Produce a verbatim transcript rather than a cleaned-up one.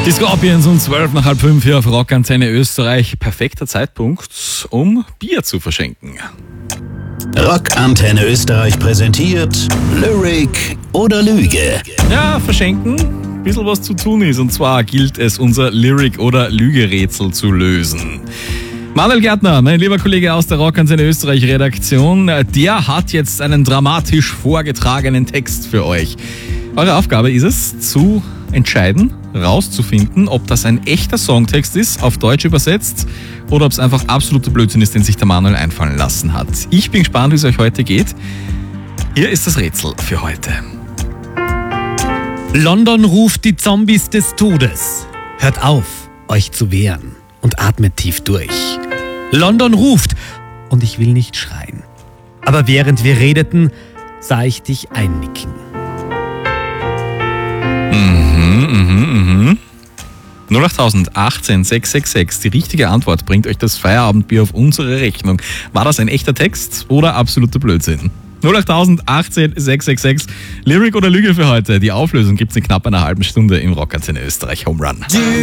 Die Scorpions um zwölf nach halb fünf hier auf Rockantenne Österreich. Perfekter Zeitpunkt, um Bier zu verschenken. Rockantenne Österreich präsentiert Lyric oder Lüge. Ja, verschenken, ein bisschen was zu tun ist. Und zwar gilt es, unser Lyric- oder Lüge-Rätsel zu lösen. Manuel Gärtner, mein lieber Kollege aus der Rockantenne Österreich Redaktion, der hat jetzt einen dramatisch vorgetragenen Text für euch. Eure Aufgabe ist es, zu entscheiden, rauszufinden, ob das ein echter Songtext ist, auf Deutsch übersetzt, oder ob es einfach absoluter Blödsinn ist, den sich der Manuel einfallen lassen hat. Ich bin gespannt, wie es euch heute geht. Hier ist das Rätsel für heute. London ruft die Zombies des Todes. Hört auf, euch zu wehren und atmet tief durch. London ruft und ich will nicht schreien. Aber während wir redeten, sah ich dich einnicken. Mhm, mhm, mhm. null acht achtzehn sechs sechs sechs, die richtige Antwort bringt euch das Feierabendbier auf unsere Rechnung. War das ein echter Text oder absoluter Blödsinn? null acht achtzehn sechs sechs sechs, Lyric oder Lüge für heute? Die Auflösung gibt's in knapp einer halben Stunde im Rockantenne Österreich Home Run.